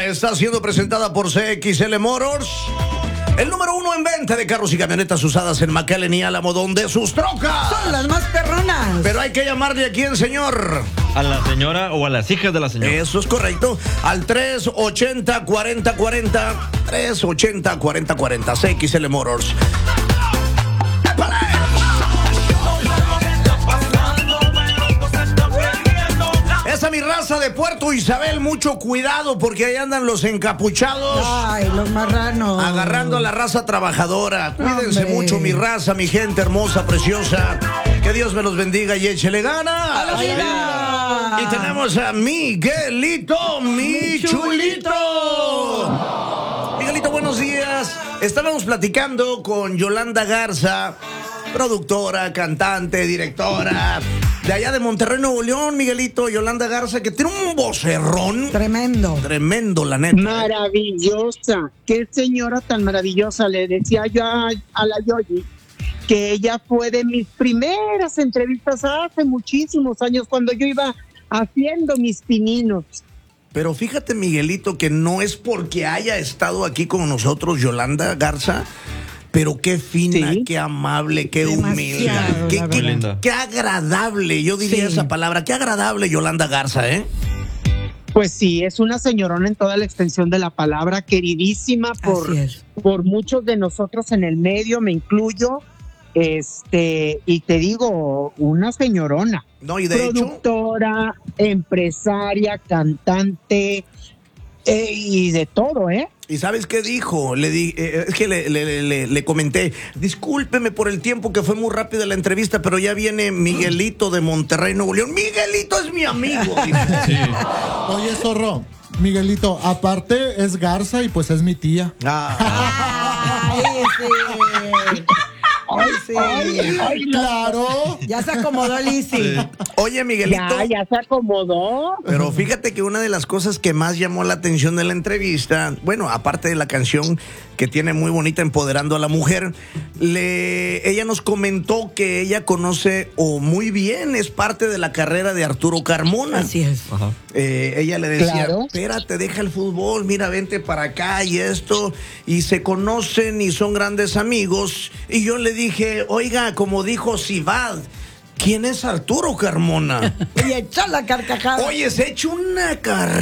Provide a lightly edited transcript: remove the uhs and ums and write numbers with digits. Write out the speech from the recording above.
está siendo presentada por CXL Motors, el número 1 en venta de carros y camionetas usadas en McAllen y Álamo, donde sus trocas son las más perronas. Pero hay que llamarle a quién, señor. A la señora o a las hijas de la señora. Eso es correcto. Al 380-4040. 380-4040. CXL Motors. Esa mi raza de Puerto Isabel, mucho cuidado porque ahí andan los encapuchados. Ay, los marranos. Agarrando a la raza trabajadora. Cuídense Hombre. mucho, mi raza, mi gente hermosa, preciosa. Que Dios me los bendiga y échele gana. ¡A la vida! Y tenemos a Miguelito, mi chulito. Miguelito, buenos días. Estábamos platicando con Yolanda Garza, productora, cantante, directora de allá de Monterrey, Nuevo León. Miguelito, Yolanda Garza, que tiene un vocerrón tremendo, la neta. Maravillosa, qué señora tan maravillosa. Le decía yo a la Yoyi que ella fue de mis primeras entrevistas hace muchísimos años, cuando yo iba haciendo mis pininos. Pero fíjate, Miguelito, que no es porque haya estado aquí con nosotros Yolanda Garza, pero qué fina, Sí. qué amable, qué humilde, Demasiado, la Muy linda. qué agradable, yo diría Sí. esa palabra, qué agradable Yolanda Garza, ¿eh? Pues sí, es una señorona en toda la extensión de la palabra, queridísima Así es. por muchos de nosotros en el medio, me incluyo. Y te digo, una señorona. No, y de hecho, Productora, empresaria, cantante, y de todo, ¿eh? ¿y sabes qué dijo? Es que le comenté, discúlpeme por el tiempo que fue muy rápida la entrevista, pero ya viene Miguelito de Monterrey, Nuevo León. Miguelito es mi amigo. Sí. Oye, zorro, Miguelito, aparte es Garza y pues es mi tía. Ay, sí. Ay, sí. Claro. Ya se acomodó Lizzy. Oye, Miguelito. Ya se acomodó. Pero fíjate que una de las cosas que más llamó la atención de la entrevista, bueno, aparte de la canción que tiene muy bonita, Empoderando a la Mujer, ella nos comentó que ella conoce o muy bien es parte de la carrera de Arturo Carmona. Así es. Ajá. Ella le decía, Claro. espérate, deja el fútbol, mira, vente para acá y esto, y se conocen y son grandes amigos. Y yo le dije, oiga, como dijo Sivad, ¿quién es Arturo Carmona? Y echó la carcajada. Oye, se ha hecho una carrera